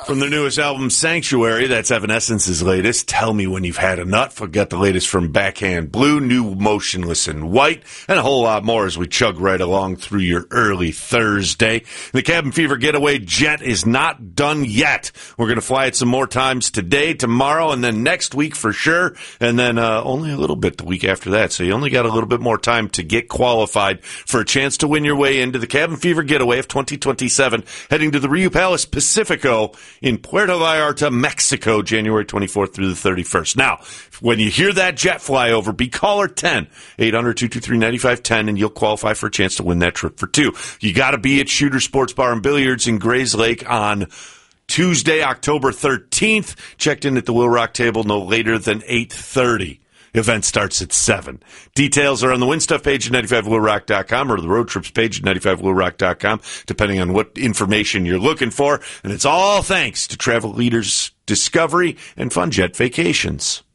From their newest album, Sanctuary, that's Evanescence's latest. Tell Me When You've Had Enough. We've got the latest from Backhand Blue, new Motionless in White, and a whole lot more as we chug right along through your early Thursday. The Cabin Fever Getaway jet is not done yet. We're going to fly it some more times today, tomorrow, and then next week for sure, and then only a little bit the week after that. So you only got a little bit more time to get qualified for a chance to win your way into the Cabin Fever Getaway of 2027, heading to the Rio Palace Pacifico in Puerto Vallarta, Mexico, January 24th through the 31st. Now, when you hear that jet fly over, be caller 10, 800-223-9510, and you'll qualify for a chance to win that trip for two. You got to be at Shooter Sports Bar and Billiards in Grays Lake on Tuesday, October 13th. Checked in at the Will Rock table no later than 8:30. Event starts at 7. Details are on the Win Stuff page at 95willrock.com or the Road Trips page at 95willrock.com, depending on what information you're looking for. And it's all thanks to Travel Leaders Discovery and Funjet Vacations.